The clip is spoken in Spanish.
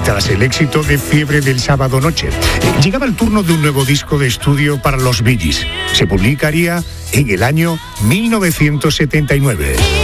tras el éxito de Fiebre del sábado noche, llegaba el turno de un nuevo disco de estudio para los Bee Gees. Se publicaría en el año 1979.